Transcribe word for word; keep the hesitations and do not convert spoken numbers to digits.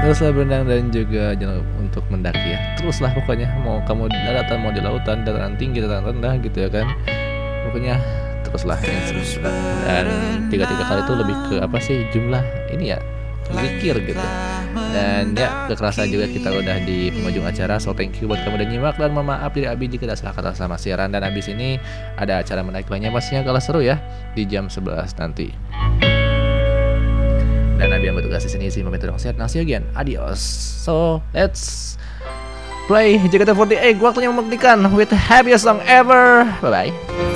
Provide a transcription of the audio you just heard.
teruslah berenang dan juga jangan lupa untuk mendaki ya. Teruslah pokoknya, mau kamu di daratan, mau di lautan, dataran tinggi, dataran rendah gitu ya kan. Pokoknya teruslah yang sebentar. Dan tiga-tiga kali itu lebih ke apa sih jumlah ini ya, zikir gitu. Dan ya gak kerasa juga kita udah di penghujung acara. So thank you buat kamu udah nyimak, dan mohon maaf dari Abi jika ada salah kata sama siaran. Dan abis ini ada acara menarik lainnya pastinya kalah seru ya di jam sebelas nanti. Dan Abi yang bertugas di sini sih pamit undur diri. Nah, see you again. Adios. So let's play J K T empat delapan. Waktunya membuktikan with happiest song ever. Bye bye.